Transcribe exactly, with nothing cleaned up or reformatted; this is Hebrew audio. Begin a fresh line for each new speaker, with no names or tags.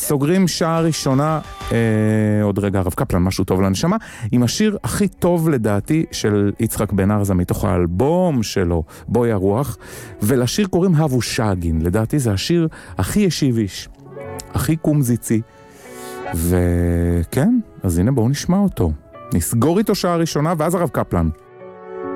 סוגרים שעה ראשונה, אה, עוד רגע הרב קפלן, משהו טוב לנשמה, עם השיר הכי טוב לדעתי של יצחק בן ארזה, מתוך האלבום שלו, בואי הרוח, ולשיר קוראים הבו שגין, לדעתי זה השיר הכי ישיביש, הכי קומזיצי, וכן, אז הנה בואו נשמע אותו. נסגור איתו שעה ראשונה, ואז הרב קפלן.